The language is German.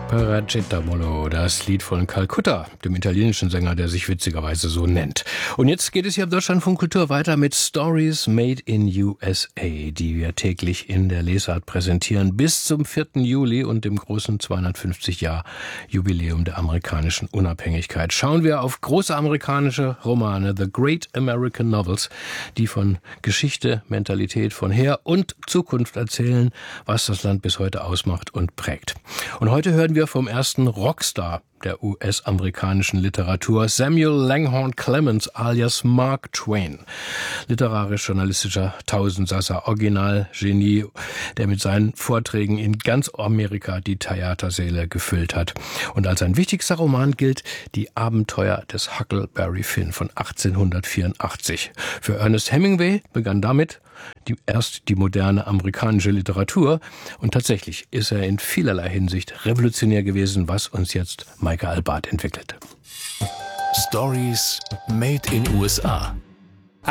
Paracetamolo, das Lied von Calcutta, dem italienischen Sänger, der sich witzigerweise so nennt. Und jetzt geht es hier im Deutschlandfunk Kultur weiter mit Stories Made in USA, die wir täglich in der Lesart präsentieren, bis zum 4. Juli und dem großen 250-Jahr-Jubiläum der amerikanischen Unabhängigkeit. Schauen wir auf große amerikanische Romane, The Great American Novels, die von Geschichte, Mentalität, von Her- und Zukunft erzählen, was das Land bis heute ausmacht und prägt. Und heute hören wir vom ersten Rockstar der US-amerikanischen Literatur, Samuel Langhorne Clemens alias Mark Twain. Literarisch-journalistischer Tausendsasser, Originalgenie, der mit seinen Vorträgen in ganz Amerika die Theatersäle gefüllt hat. Und als sein wichtigster Roman gilt Die Abenteuer des Huckleberry Finn von 1884. Für Ernest Hemingway begann damit erst die moderne amerikanische Literatur. Und tatsächlich ist er in vielerlei Hinsicht revolutionär gewesen, was uns jetzt Maike Albart entwickelt. Stories Made in USA.